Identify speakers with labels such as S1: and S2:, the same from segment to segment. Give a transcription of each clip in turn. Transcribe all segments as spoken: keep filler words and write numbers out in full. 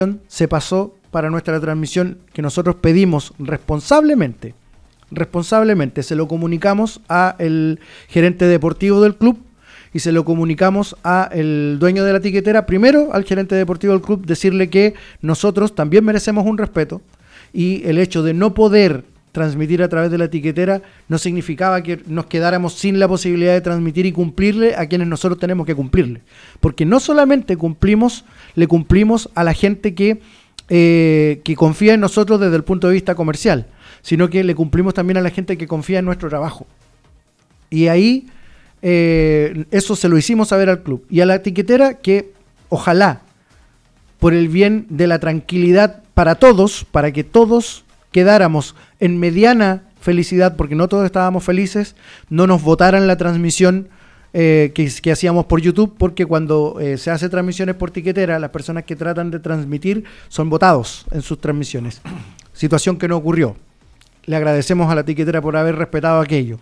S1: se pasó para nuestra transmisión que nosotros pedimos responsablemente, responsablemente, se lo comunicamos al gerente deportivo del club y se lo comunicamos al dueño de la tiquetera, primero al gerente deportivo del club, decirle que nosotros también merecemos un respeto y el hecho de no poder transmitir a través de la tiquetera no significaba que nos quedáramos sin la posibilidad de transmitir y cumplirle a quienes nosotros tenemos que cumplirle, porque no solamente cumplimos, le cumplimos a la gente que, eh, que confía en nosotros desde el punto de vista comercial, sino que le cumplimos también a la gente que confía en nuestro trabajo. Y ahí eh, eso se lo hicimos saber al club y a la tiquetera, que ojalá, por el bien de la tranquilidad para todos, para que todos quedáramos en mediana felicidad, porque no todos estábamos felices, no nos votaran la transmisión eh, que, que hacíamos por YouTube, porque cuando eh, se hace transmisiones por tiquetera, las personas que tratan de transmitir son votados en sus transmisiones, situación que no ocurrió. Le agradecemos a la tiquetera por haber respetado aquello,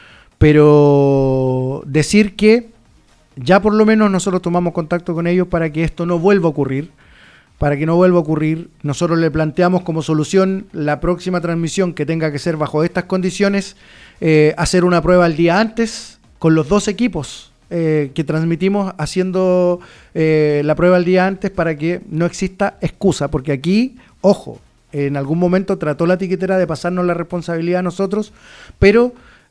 S1: pero decir que ya por lo menos nosotros tomamos contacto con ellos para que esto no vuelva a ocurrir. Para que no vuelva a ocurrir, nosotros le planteamos como solución la próxima transmisión que tenga que ser bajo estas condiciones, eh, hacer una prueba el día antes con los dos equipos eh, que transmitimos, haciendo eh, la prueba el día antes para que no exista excusa, porque aquí, ojo, en algún momento trató la tiquetera de pasarnos la responsabilidad a nosotros, pero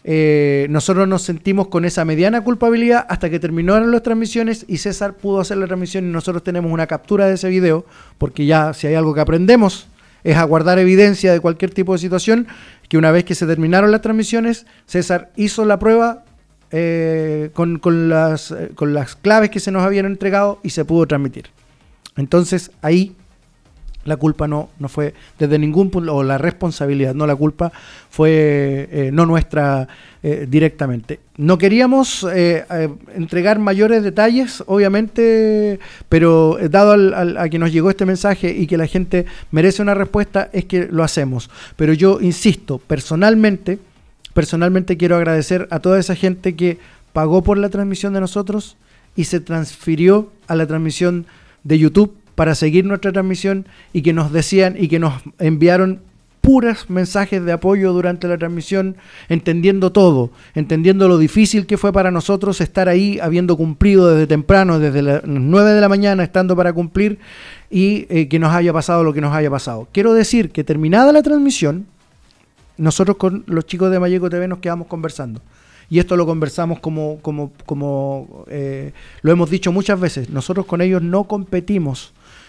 S1: Eh, nosotros nos sentimos con esa mediana culpabilidad hasta que terminaron las transmisiones y César pudo hacer la transmisión y nosotros tenemos una captura de ese video, porque ya si hay algo que aprendemos es a guardar evidencia de cualquier tipo de situación, que una vez que se terminaron las transmisiones, César hizo la prueba eh, con, con, las, eh, con las claves que se nos habían entregado y se pudo transmitir. Entonces ahí la culpa no, no fue desde ningún punto, o la responsabilidad, no la culpa, fue eh, no nuestra eh, directamente. No queríamos eh, eh, entregar mayores detalles, obviamente, pero eh, dado al, al, a que nos llegó este mensaje y que la gente merece una respuesta, es que lo hacemos. Pero yo insisto, personalmente, personalmente quiero agradecer a toda esa gente que pagó por la transmisión de nosotros y se transfirió a la transmisión de YouTube para seguir nuestra transmisión y que nos decían y que nos enviaron puros mensajes de apoyo durante la transmisión, entendiendo todo, entendiendo lo difícil que fue para nosotros estar ahí, habiendo cumplido desde temprano, desde las nueve de la mañana, estando para cumplir, y eh, que nos haya pasado lo que nos haya pasado. Quiero decir que terminada la transmisión, nosotros con los chicos de Malleco T V nos quedamos conversando. Y esto lo conversamos como, como, como eh, lo hemos dicho muchas veces, nosotros con ellos no competimos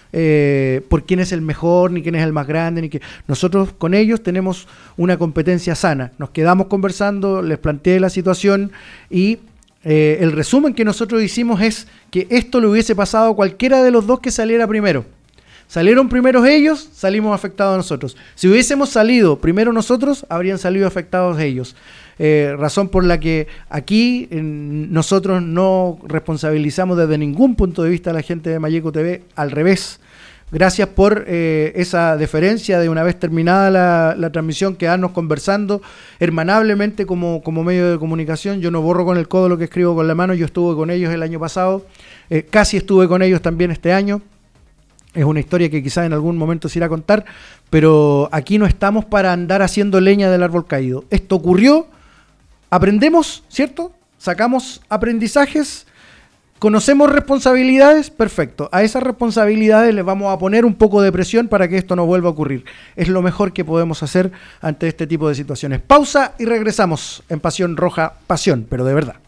S1: eh, por quién es el mejor, ni quién es el más grande, ni que nosotros con ellos tenemos una competencia sana. Nos quedamos conversando, les planteé la situación y eh, el resumen que nosotros hicimos es que esto le hubiese pasado a cualquiera de los dos que saliera primero. Salieron primero ellos, salimos afectados nosotros. Si hubiésemos salido primero nosotros, habrían salido afectados ellos. Eh, razón por la que aquí eh, nosotros no responsabilizamos desde ningún punto de vista a la gente de Malleco T V, al revés. Gracias por eh, esa deferencia de una vez terminada la, la transmisión, quedarnos conversando hermanablemente como, como medio de comunicación. Yo no borro con el codo lo que escribo con la mano, yo estuve con ellos el año pasado, eh, casi estuve con ellos también este año. Es una historia que quizás en algún momento se irá a contar, pero aquí no estamos para andar haciendo leña del árbol caído. Esto ocurrió, aprendemos, ¿cierto? Sacamos aprendizajes, conocemos responsabilidades, perfecto. A esas responsabilidades les vamos a poner un poco de presión para que esto no vuelva a ocurrir. Es lo mejor que podemos hacer ante este tipo de situaciones. Pausa y regresamos en Pasión Roja, pasión, pero de verdad.